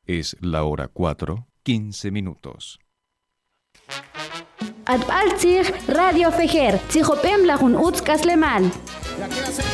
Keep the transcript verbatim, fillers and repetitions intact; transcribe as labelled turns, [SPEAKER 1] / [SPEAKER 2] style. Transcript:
[SPEAKER 1] Es la hora cuatro, quince minutos.
[SPEAKER 2] Adbaltzig Radio Fejer, Tzihopem Lajun Utzkas Lemal.